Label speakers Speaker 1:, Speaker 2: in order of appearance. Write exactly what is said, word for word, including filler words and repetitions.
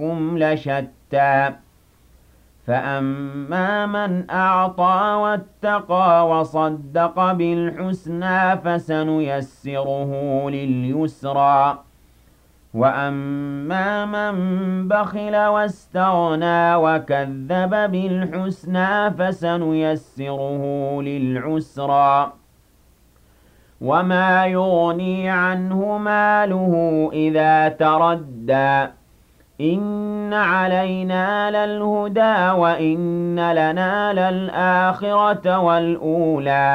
Speaker 1: سعيكم لشتى فأما من أعطى واتقى وصدق بالحسنى فسنيسره لليسرى وأما من بخل واستغنى وكذب بالحسنى فسنيسره للعسرى وما يغني عنه ماله إذا تردى إن علينا للهدى وإن لنا للآخرة والأولى